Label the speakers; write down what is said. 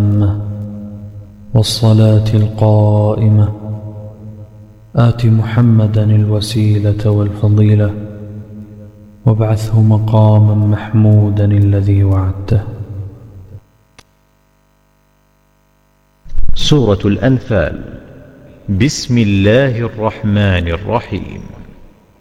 Speaker 1: التامة والصلاة القائمة آت محمدا الوسيلة والفضيلة وابعثه مقاما محمودا الذي وعدته.
Speaker 2: سورة الأنفال. بسم الله الرحمن الرحيم.